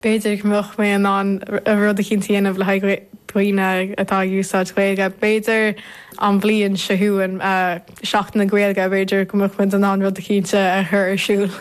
Beidir moch mé an rud a cinntíanamh le haine atá úsáid chuige. Beidir an bblion sehuaan seach na ghilga beidir gomach mu an rud a cinnte a thur siúil.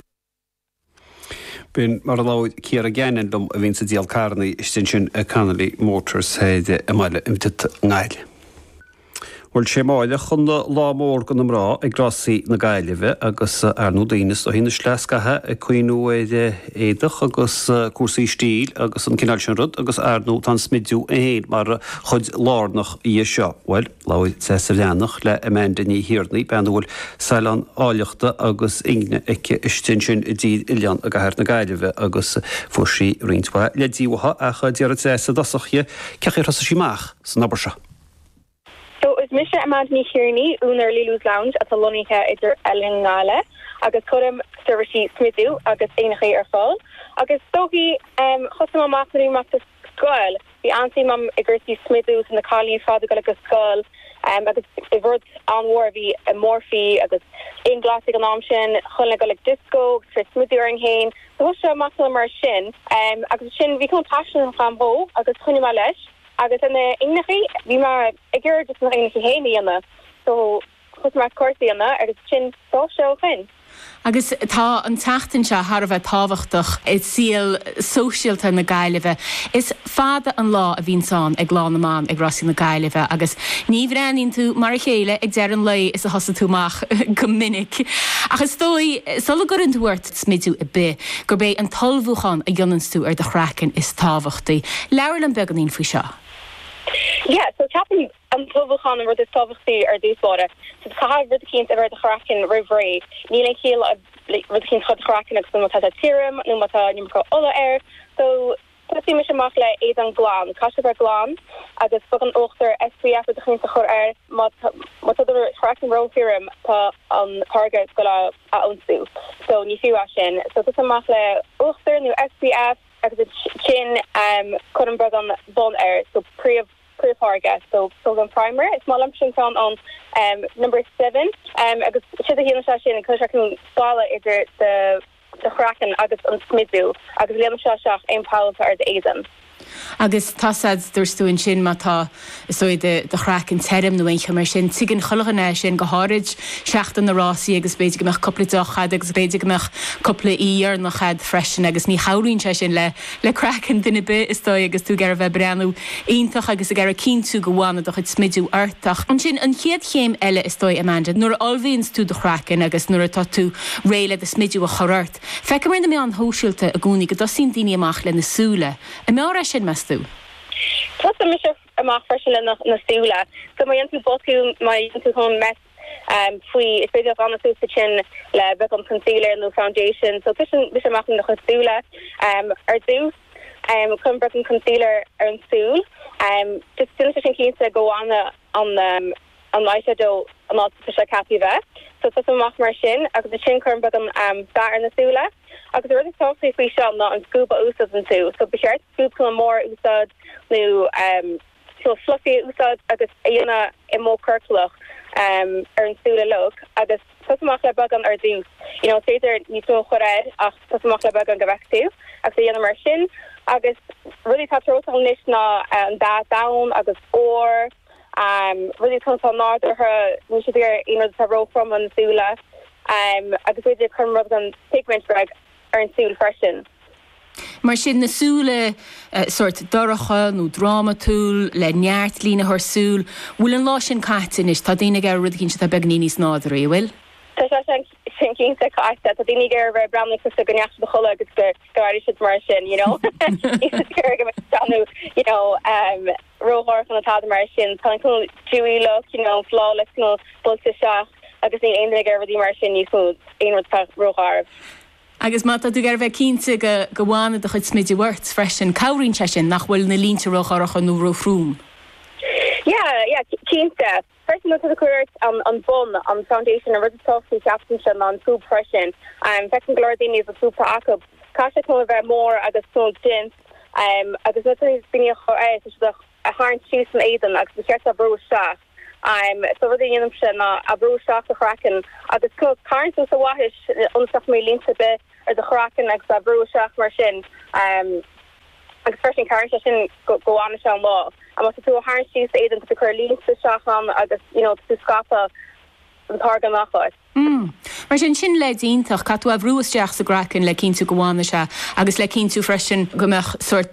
Bhín mar a láid cíar a gceann dom a bhín sa díal carnaí istin sin a Connolly Motors héide a maiile imtit ngáile. Bhfuil sé máile chun lá mór go rá ag grasí na gaiileh agus arnú daonas ó hína sleascathe a chuoinú éadach agus cuasaí stíl agus an cinál sin rud agus arnú tan smidú a héad mar chud lárnach í seo. Bhfuil láid sé leannach le amenda ní hirirnaí ben bhfuil saoilán áileachta agus ingne aice istin sin i dtíad ilian a gaiir na gaiileh agus fuasaí rintha le díomhatha a chu dearad sé dasachie ceachir thosa síach san nabair se. So is mis Amanda Kearney únar Lilu's Lounge at a loníthe idir Ellingáile agus chum servicí smidú agus éanaché ar fáil agus tóhí chosam amachnaí mas scoil hí ansí mam i ggursí smidú san na cálíí fád go agus scoil agus I bhd anmhór bhí mórfií agus in glasig an am sin chun go disco tr smidú an héin so se mas mar sin agus sin bhí chun passion chamhó agus chuine má leis. Agus in the innachi, we mar igor just not in the anna. So chus mar cuasaí anna agus sin só seo fin. Agus tá an teachtain se Har bheith táhachtach is síl sóisialta na gaiileh. Is fada an lá a bhín san ag glán amán ag grasí na gaiileh agus ní bhreanín tú mar chéile ag dear an lei is a hosa túach go minic. Agus dói sulla gur an dúirt smidú I bé gur bé an tolbhúchan a dionans tú ar de chrácin is táhachtaí. Leabhar an beganín faoi seo. Yeah, so tapping tolbhúchan an rud is tábhachtaí ar dúsláide. So the rud cínt ar de chrácin rihré. Níl chéal rud cínt chud chrácin agus nó mata tírim, nó mata nimrá ola air. So tasí mis amach le éad an glán, caiiste ar glán agus fog an óchtar SPF a chéint a chur air mata chrácin ro tírim tá an target go a onsú. So ní fiú sin. So tas amach le óchtar nó SPF agus chin chun brad an bon air, so pre-target, so an primer. It's small lumption on number 7. Agus si a híana sin an cosisiún sála idir the chrácin agus an smidú agus léam seach ein páilta ar de éan. Agus tasad dúirstúin sin mátá de chrácin terim nó éoncha mar sin tuigeann chulachanna sin go háid seachtain na rásaí agus beidir go meach coppla dochad agus beidir go meach coppla íar nach chad freisin agus ní háirín se sin le chrácin duine bit is dói agus tú gar bheith breanú ionintach agus a gar cín tú go bhána do chud smidú airtach. An sin an chéad chéim eile is dói Amanda nuair albhíonn tú do chrácin agus nuair atá tú réile de smidú a chorairt. Feice mar na mé an hóisiúilta a gúnaí go dosín daoine amach le na súla. A mé sin mas tú. Plus mis amach fresin na súla. So mai tú boú mai tú chun mes fui is beidir an sú sin le be an concealer no foundation. So bis amach na chusúla ar dús chun bre an concealer ar an súl. Just sin cínta go an eyeshadow an artificial capi bheith. So tas amach mar sin agus the sin chun bre an bar na súla. Agus ruí softly fao seo ná an scuba úsad an tú. So beart scoop go mór úsad nó so fluffy úsad agus dhéana I mó curtlach ar an súla look agus tuach le bagan ar dús. Féidir ní tú choréid ach tuach le bagan go bheictú agus dhéana mar sin agus ruí táróá níos ná an dá down agus ór ruí tuntá náidir mu si inar taró from an súla agus féidir chun rud an pigment reg ar an súl freisin. Mar sin na súla sort doracha nó dramatúl le neart lína th súl, bhfuil an lá sin caitain is tá daine gar rud cinn se beagní níos nádarí bhfuil? Tá sin cínta caiiste tá daine gur bheith bramna go neach do chola agus goáir si mar sin, róhar fan atá mar sin tá chun dúí look, flawless nó bolta seach agus ní aon gur bhdí mar sin níos éon róhar. Agus má tú gar bheith cínta go bhána do chud smidí bhirt freisin cabhrín se sin nach bhfuil na línte rocharacha nó rohrúm. Yeah, cínta. First no to the court on bun on foundation or result to captain on soup freshen. Second glordine is a super akub. Kasha to have more agus so gin. Agus nothing being a hard cheese from Aiden agus the church of bro shaft. So we're the a bro shaft the kraken. Agus cook current so wahish on stuff me link to be or the kraken next a bro shaft machine. agus fresh car go an an law. I must do a harn she's aid to curly to shacham agus to scapa an targa nachos. Mar sin le díntaach catú a bhrúisteach sa gracin le cinn tú gohána se agus le cinn tú freisin gomach sort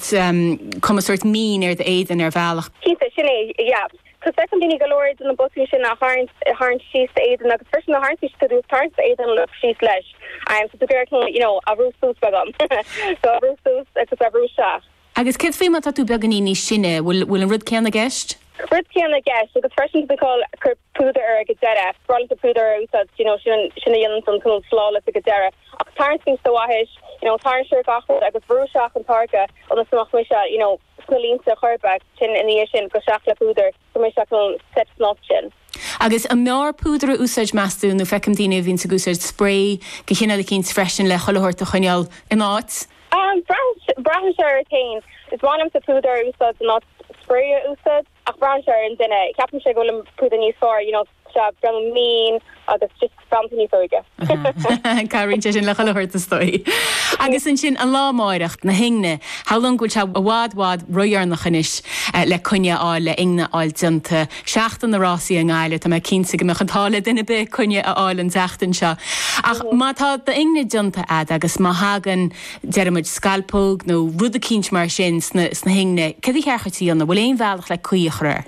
mín ar de éidan ar bhealach. Cínta sinné, yeah. Cos secondly galore in the book sin a harn she's aid agus fresh na harn she's to do tarns aid and look she's lesh. I am to do a roostus bagam. So a roostus it's a roosha. Agus cid fé tú beganí ní sinne bhfuil an rud ceanna gceist? Rud ceanna gceist, agus freisin be call púdar ar go deire, brala a púdar úsad, sinna dhéanam san cún slála a go deire. Ach tarn sin sa wahish, tarn seir gachod agus brúseach an targa, an samach muise, snalínta churbag sin in the sin go seach le púdar, go muise an set snot sin. Agus a mear púdar úsáid measú nó fecim daine vín sa gúsáid spray, go chinna le cinn freisin le chollahort a chuineal in áit? Brown share tain is one of the pooder usad not spray usad a brown share in dinner captain she go put a new for from mean agus just company soige. Karin sin le chollahort a stoi. Agus sin an lámáirecht na hingne, how long goil se a wad roiar nach chanis le cunne áil le ingna áil dinta, seachtan na rásí an gáile tá me 15 me chatála duna be cunne a áil an teachtan seo. Ach má tá de ingna dinta ad agus má hagan dearmid scalpóg nó rud a cinint mar sin sna hingne, cad chearchatíí anna bhfuil éon bhealach le cuiach rá?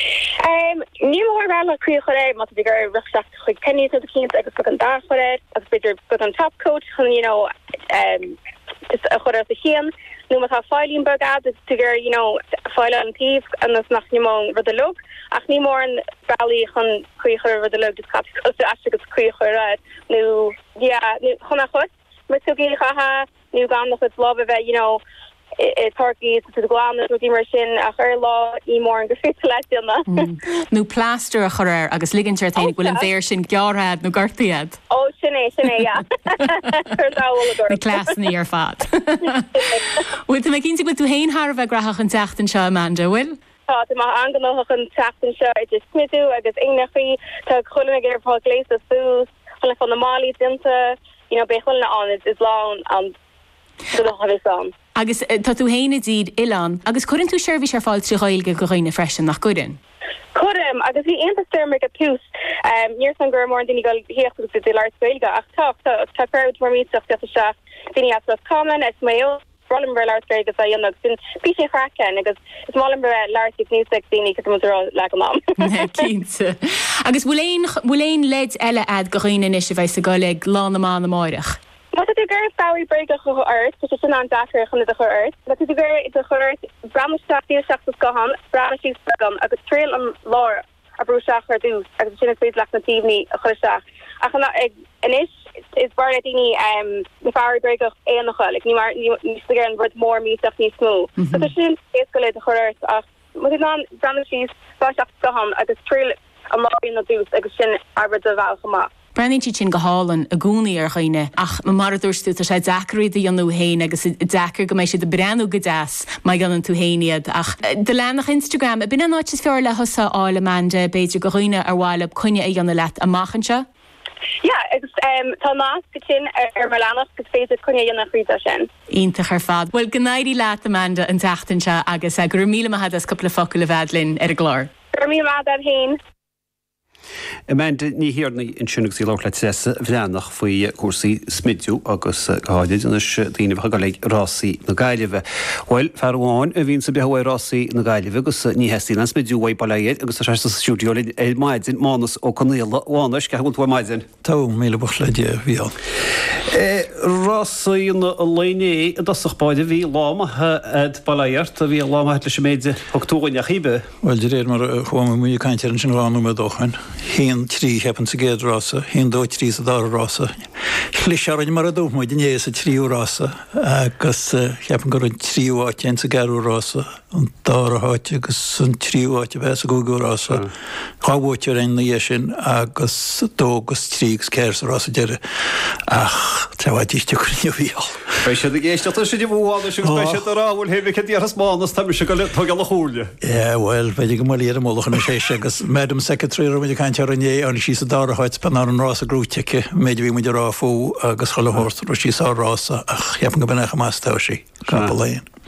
Ní mór bhealach cuiach rá má bhí gur riach chuig penny a cinint agus go an dá chuir agus beidir go an top coat chun just a chuir a chéan nó tá fáilín bagad is tugur fáile an tíh an nach nimón rud a lug ach ní mór an bailí chun cuiachar rud a lug just cap agus cuiachar rá nó chuna chut mar tugé chaha nó gan nach lá bheith Turkey to the glam with immersion a her law more and no plaster a choir agus ligantir tain bhfuil an bhéir sin gearrad nó gartaíad. Oh sinné yeah. Na clasnaí ar fad. Bhfuil tú cinnta go tú héin Harbh grathach an teachtain seo Amanda bhfuil? Tá má anganach an teachtain seo just smidú agus ingnachaí tá chuna gur fá gléis a fús chuna fan na málaí dinta be chuna an is lá an agus tá tú héine díd Ilan, agus chuann tú seirbhís ar fáil tríáilge go roiine freisin nach gorin. Chum agus bhí intasturmig a tús níor san gur mór daoine go héochtú de láircuilge ach tá fearúd mar míteach de seach daoine as common is mé Rolimber láircuilge a dionach sin bí sé fracin agus is Rolimber láirtic níos daoine go mudrá le go mám. Cínta. Agus bhfuil éon leid eile ad go roiine is a bheith sa gáil lá na má na máireach. Wat het gur Bowie break go earth, dus is an dacher gan de earth. Wat het gur is a earth Bramstad die sagt gaan, Bramschies gaan, a trail am law a brochacher do, as sin is like natively a chosach. Ach en is baradini the Bowie break of enige, like nie again wordt more me stuff niet smooth. So is escalate the earth ach wat het dan Bramschies gaan, a trail am law in the do, as sin arbor de val gemaakt. Brenn sin go hálan a gúnaí ar chuine ach mar dúirstú a sé deachraí de anú héin agus dechar go mééis sé de brenn go deas mai gan an tú héiad ach de lenach Instagram a bin an áit is fear le hosa ála mande beidir go chuine ar bháile chuine a dhéanana leat a machchanse? Ja, agus tá más go sin ar marlánach go féidir chuine dhéanana fríta sin. Ítach ar fad. Bhfuil gnáidí leat Amanda an teachtainse agus gur míle had as coppla focail a bhedlinn ar a glár. Gur míle a héin. Amanda ní hiarna in siúnach sí láchleid sésa bhleannach faoi cuasaí smidú agus gáideid anas daoine bheith go le rásaí na gaiileh. Bhfuil fearháin a bhíonn sa behaid rásaí na gaiileh agus ní heí na smidú bhaid bailaiad agus a sa stúdio é maidin mánas ó chunéala bháinas ce chun tú maidin. Tá míle buchleide bhíal. Rásaí na léné a dasach báide bhí lámathe bailairt a bhí lámathe le sem méide octógaine a chibe. Well de réir mar chuam mu caiintear an sin ránú me dochan. Hín trí hepan sa géad rása, hín dó trí sa dá rása. Chliseáin mar a dúmid in éas a tríú rása agus hepan gur an tríúáte an sa garú rása an dáráte agus an tríúáte bheits a gúgú rása. Chábhútear ein na dhé sin agus dógus trígus céir sa rása deire ach tehaid íste chuine bhíal. Beis sé géisteach sé bhháda sin beise aráhfuil hebh chu díar mánas tá se go le chúle. Well, beidir go mlí ar mólachan na sé agus Madam Secretary a caiintear an é an sí sa dáráid pen an rása grúteice méidir bhí muidir ráfú agus chohort ro sí á rása ach heapan go benach meastá sí Campbelléon.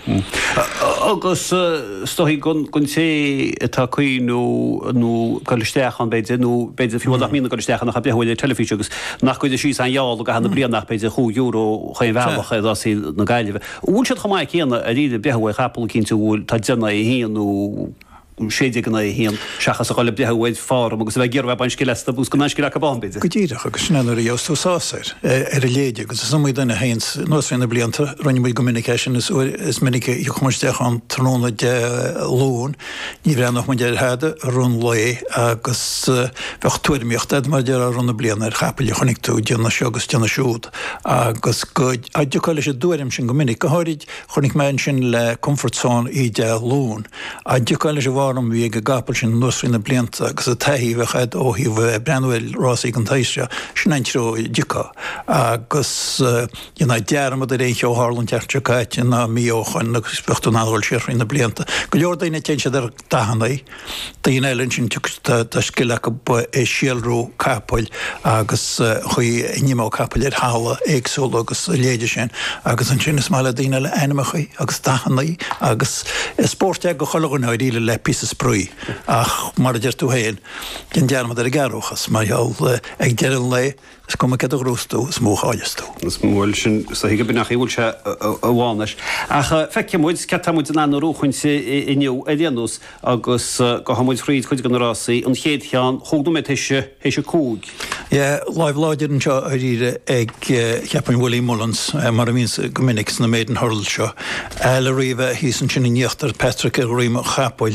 Agus stohí gon sé tá chuú goisteach an beidir nó beidir fiúach mína goisteach nach behfuil telefíe agus nach chuide sí an jáal go hanna blian nach beidir chuú euro chuin bhecha sí na gaiileh. Úl se chomáid chéanana a ríidir behfuil chapel cinnte bhúil tá dena i híanú séidir ganna híon seachas a choile behfuid fám agus bheith ggéirbh bainci leista bús go naisci le ban. Go ddíireach agus sneanú a jóúsáir ar a léide, agus samí duna hains nósfina blianta roiinmid communication is minic chuisteach an tróna de lún, ní bhre nach muidir heada run le agus bheith tuairmíocht mar de a runna bliana ar chapel chonig tú deanna segus deanna siúd agus go aideáile sé dúirim sin go minic go háid chonig me sin le comfortán í de lún. Aideáile sé bhharm bhí go gapal sin nósfina blianta agus a taihí bheitchaid ó hí bh brenhfuil rásaí an taisre sin eintró dica agus dhéana dearm a rééis ó Harlan teartteáite na míochain agus bechtú náhfuil séir na blianta. Go leor daine te ar dahannaí, daon eilen sin skille go é síalrú capáil agus chuí nímá capáil ar hála éagsú agus léidir sin agus an sin is máile daine le animechaí agus dahannaí agus spórte go cholagann íle le pí spruí ach mar deir tú héin gin dearmad ar a garóchas mar heall ag dean le is cum ce a grústú is móáilistú. Is móil sin sa hiige bin nach bhúil se bháis. Ach feicemuid cetamúid an anrúchain sé inniu a dhéanús agus go hamuid fríd chuid gan rásaí an chéad cheán chódú me héise cúg. Láimh láidir an seo a ríre ag cheapan Willie Mullins mar a víns gomininic na méid an hurl seo. Le riomh hís an sin níochttar Patrick a riime chapáil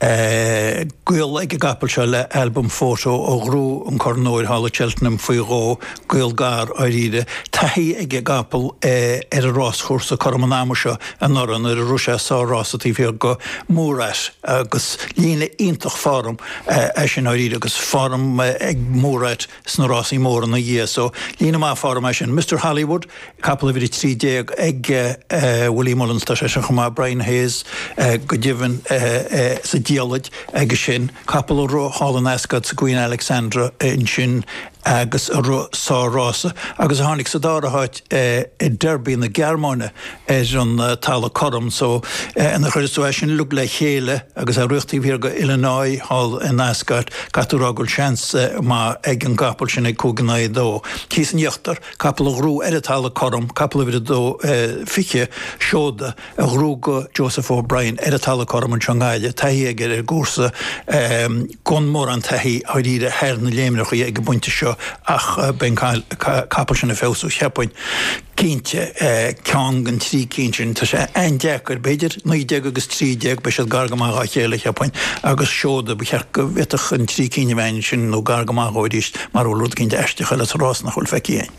gúil ag a gapal seo le album fótó ó grú an cornóir hála Cheltenham faoi ró gúil gar a ríide taí ag a gapal ar a rás chósa cormanáma seo an noran ar a rúise sá rásatí fé go mórais agus lína ionintach fám sin a ríide agus fám ag mórait sna rásí mór na dhé so lína má fám sin Mr. Hollywood capal a bhí trídéag ag Willie Mullins tá sé chumá Brian Hayes go dtíhann sa díalaid agus sin capal ó hálan ascad sa Queen Alexandra in sin agus sárása agus a tháinig sa dárathait i Derby na Gearmáine ar an talla chom so ina chuirú sin lu le chéile agus a ruchttaí bhíar go Illinois hall in ascart catúrágul seans má ag an gapal sin ag cúganna dó. Cís an dheachtar capal a grú ar a talla chom capal a bhíad dó fiche seóda a grú go Joseph O'Brien ar a talla chom an Shanghaiile taí ag ar gúsa gon mór an taí a ríide heir na léimreach ag go buinte seo ach ben capal sin a fésú cheappain cínte cean an trí cín tá sé ein deachar beidir 9 agus 3 be se gargamá chéile cheappain agus seóda be cheach go bhiteach an trí cíine bhain sin nó gargamáóidís mar ó lud cinnte eisteach le rás nach chuil feici.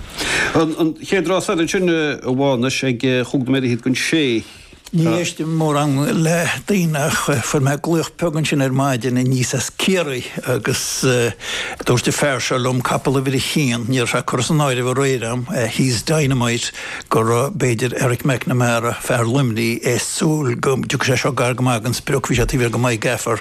An chéadrás an sinne bhána ag chugd méid híad gon sé. Níiste mór an le daoineach for me gluoch pegann sin ar maidin in níos as céirí agus dúirte fear se lom capal a bhí chéan níor se chus an áire bh réiram hís Dynamite gur beidir Eric McNamara fear limní súl gom du sé seo gargamagans spruchhí a tíhir go maiid gafar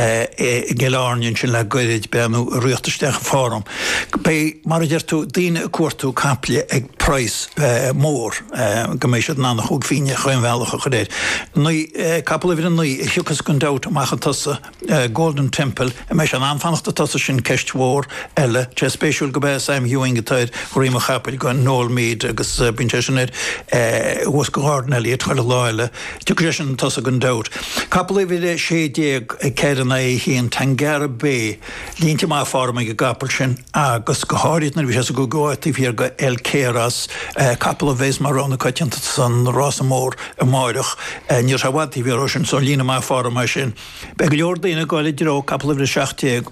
geárnin sin le goid benú riachtasteach fám. Bei mar deir tú daine cuatú caplia ag price mór go mééis se nána chug fíine chuin bhealach a chu capal bhí nuí hiúchas gon dat amachchan tasa Golden Temple a meis an anfanachta tasa sin ceisthór eile te spéisiúil go bheith Sam Ewing gotáid choíime chapel go nóil míad agus binte sinid was go hádanelí chuile láile tu sin tasa gon dat. Capal bhí sé cean é híon Tangara Bay línte má fáma go gapal sin agus go háirt na bhí se go gáití hir go El Kéras capal a bhés marrána caiitianta san rásamór a máireach níor se bhatíí bhí sin son lína má fáma sin. Be go leor daoine gáile dro capal bhí 60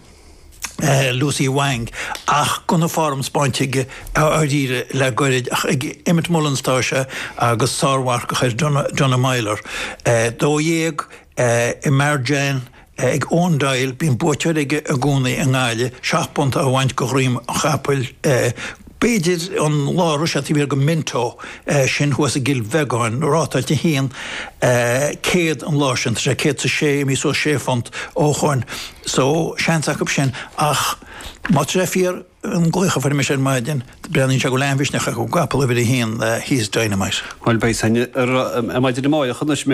Lucy Wang ach gona fám spáintige áíre le goid ach ag Emmett Mullins tá se agus sáhhar go chuir Donna Mailer. Dó dhéag i Marjane ag óndail bín buteir ige a gúnaí an gáile 6 a bhaint go riim a chapel Beidir an lá Russia tí bhíar go mintó sin thuas a gil vegáin rátáilte híon céad an lá sin sé céad sa sé mí so sé font ó chuin so seanach sin ach má trefíar an glucha for me sé maidin, brenin se go leanhisnecha go gapel over hín híos dynamite. Well, bei maidir máide chuna